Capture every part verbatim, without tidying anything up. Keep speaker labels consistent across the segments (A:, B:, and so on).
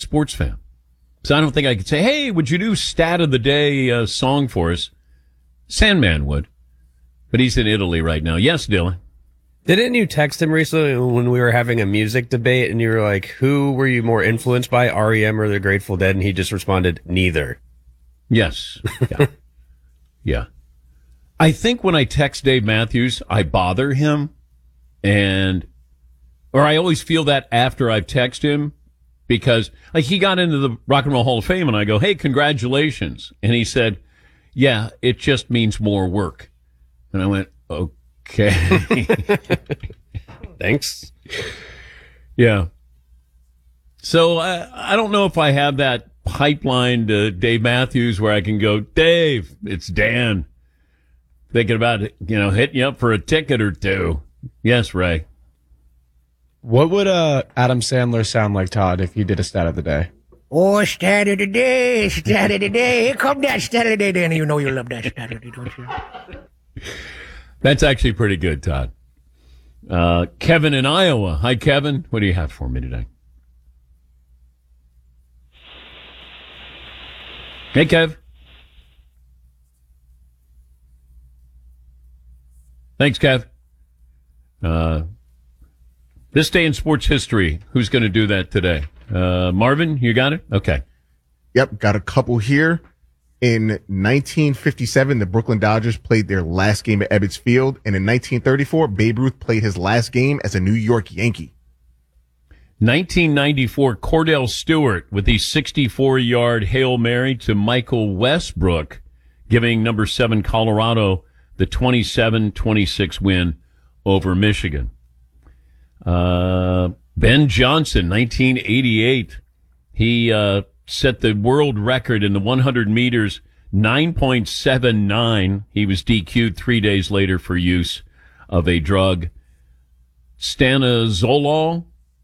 A: sports fan. So I don't think I could say, hey, would you do stat of the day uh, song for us? Sandman would. But he's in Italy right now. Yes, Dylan.
B: Didn't you text him recently when we were having a music debate and you were like, who were you more influenced by, R E M or the Grateful Dead? And he just responded, neither.
A: Yes. Yeah. Yeah. I think when I text Dave Matthews, I bother him and, or I always feel that after I've texted him. Because, like, he got into the Rock and Roll Hall of Fame, and I go, hey, congratulations. And he said, yeah, it just means more work. And I went, okay.
B: Thanks.
A: Yeah. So I, I don't know if I have that pipeline to Dave Matthews where I can go, Dave, it's Dan. Thinking about, you know, hitting you up for a ticket or two. Yes, Ray.
C: What would uh, Adam Sandler sound like, Todd, if he did a stat of the day?
D: Oh, stat of the day, stat of the day. Here come that stat of the day, Danny. You know you love that stat of the day, don't you?
A: That's actually pretty good, Todd. Uh, Kevin in Iowa. Hi, Kevin. What do you have for me today? Hey, Kev. Thanks, Kev. Uh, This day in sports history, who's going to do that today? Uh, Marvin, you got it? Okay.
E: Yep, got a couple here. In nineteen fifty-seven, the Brooklyn Dodgers played their last game at Ebbets Field, and in nineteen thirty-four, Babe Ruth played his last game as a New York Yankee.
A: nineteen ninety-four, Cordell Stewart with the sixty-four-yard Hail Mary to Michael Westbrook, giving number seven Colorado the twenty-seven twenty-six win over Michigan. Uh, Ben Johnson, nineteen eighty-eight. He, uh, set the world record in the one hundred meters, nine point seven nine. He was D Q'd three days later for use of a drug. Stanozolol?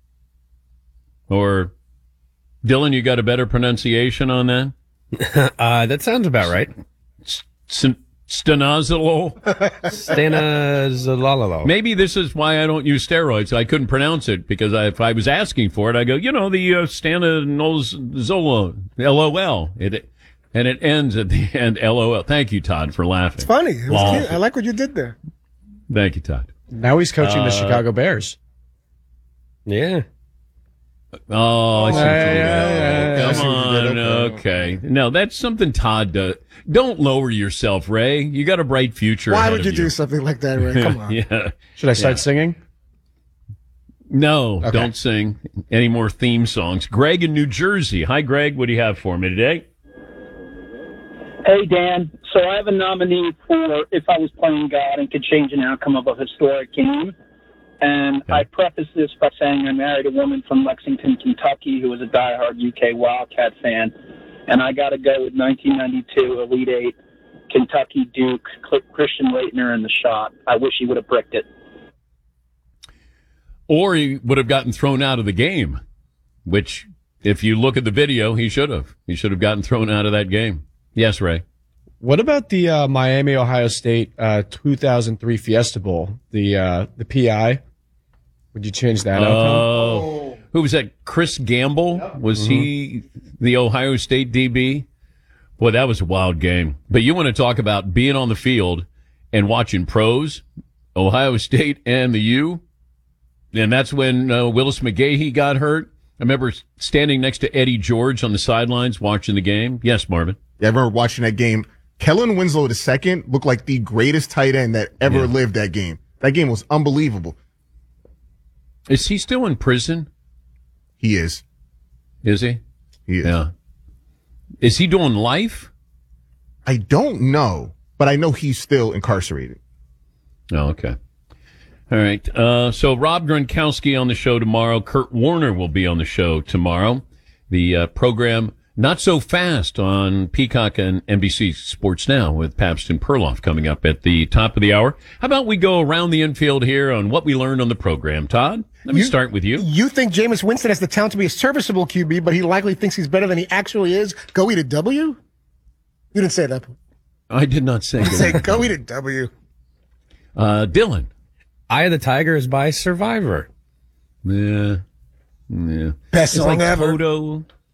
A: Or, Dylan, you got a better pronunciation on that?
B: uh, that sounds about right.
A: St- Stanozolol?
B: Stanozolol.
A: Maybe this is why I don't use steroids. I couldn't pronounce it because I, if I was asking for it, I go, you know, the uh, Stanozolol, L O L. It, and it ends at the end, L O L. Thank you, Todd, for laughing.
D: It's funny. It was cute. I like what you did there.
A: Thank you, Todd.
C: Now he's coaching
A: uh,
C: the Chicago Bears.
B: Yeah.
A: Oh, I see.
C: Yeah, yeah, yeah,
A: Come on. Okay. No, that's something Todd does. Don't lower yourself, Ray. You got a bright future.
D: Why
A: ahead
D: would you,
A: you
D: do something like that, Ray? Come on.
A: Yeah.
C: Should I start
A: Yeah.
C: singing?
A: No,
C: Okay.
A: don't sing any more theme songs. Greg in New Jersey. Hi, Greg. What do you have for me today?
F: Hey, Dan. So I have a nominee for If I Was Playing God and Could Change an Outcome of a Historic Game. And
A: Okay.
F: I preface this by saying I married a woman from Lexington, Kentucky, who was a diehard U K Wildcat fan. And I got to go with nineteen ninety-two Elite Eight, Kentucky Duke, Christian Laettner in the shot. I wish he would have bricked it.
A: Or he would have gotten thrown out of the game, which, if you look at the video, he should have. He should have gotten thrown out of that game. Yes, Ray.
C: What about the uh, Miami Ohio State uh, two thousand three Fiesta Bowl? The uh, the P I. Would you change that
A: Oh,
C: outcome?
A: uh, who was that? Chris Gamble? Was mm-hmm. he the Ohio State D B? Boy, that was a wild game. But you want to talk about being on the field and watching pros, Ohio State and the U, and that's when uh, Willis McGahee got hurt. I remember standing next to Eddie George on the sidelines watching the game. Yes, Marvin.
E: Yeah, I remember watching that game. Kellen Winslow the second looked like the greatest tight end that ever yeah. lived that game. That game was unbelievable.
A: Is he still in prison?
E: He is.
A: Is he?
E: He is.
A: Yeah. Is he doing life?
E: I don't know, but I know he's still incarcerated.
A: Oh, okay. All right. Uh, so Rob Gronkowski on the show tomorrow. Kurt Warner will be on the show tomorrow. The uh, program Not So Fast on Peacock and N B C Sports Now with Pabst and Perloff coming up at the top of the hour. How about we go around the infield here on what we learned on the program? Todd, let me
D: you,
A: start with you.
D: You think Jameis Winston has the talent to be a serviceable Q B, but he likely thinks he's better than he actually is? Go eat a W? You didn't say that.
A: I did not say that.
D: Say go eat a W.
A: Uh, Dylan.
B: Eye of the Tiger is by Survivor.
A: Yeah. Yeah.
D: Best
A: it's
D: song
A: like
D: ever.
A: Toto.